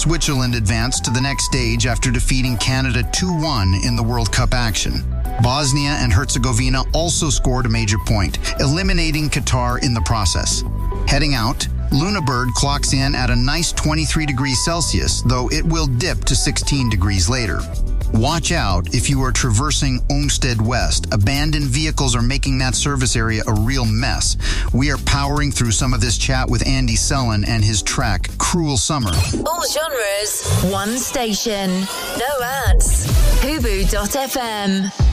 Switzerland advanced to the next stage after defeating Canada 2-1 in the World Cup action. Bosnia and Herzegovina also scored a major point, eliminating Qatar in the process. Heading out, Lüneburg clocks in at a nice 23 degrees Celsius, though it will dip to 16 degrees later. Watch out if you are traversing Olmsted West. Abandoned vehicles are making that service area a real mess. We are powering through some of this chat with Andy Sellon and his track, Cruel Summer. All genres, one station. No ads. Hubu.fm.